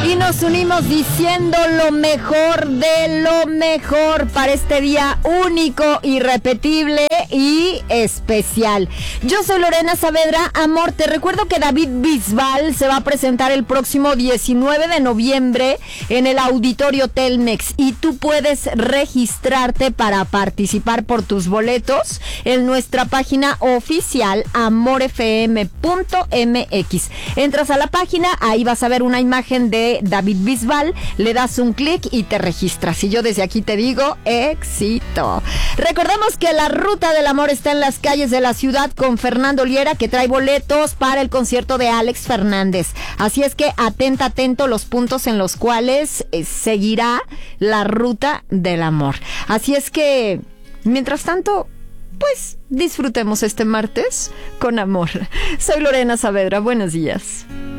Y nos unimos diciendo lo mejor de lo mejor para este día único, irrepetible y especial. Yo soy Lorena Saavedra. Amor, te recuerdo que David Bisbal se va a presentar el próximo 19 de noviembre en el Auditorio Telmex y tú puedes registrarte para participar por tus boletos en nuestra página oficial amorfm.mx. Entras a la página, ahí vas a ver una imagen de David Bisbal, le das un clic y te registras. Y yo desde aquí te digo, éxito. Recordemos que la Ruta del Amor está en las calles de la ciudad con Fernando Liera, que trae boletos para el concierto de Alex Fernández. Así es que atento los puntos en los cuales seguirá la Ruta del Amor. Así es que, mientras tanto, pues disfrutemos este martes con amor. Soy Lorena Saavedra, buenos días.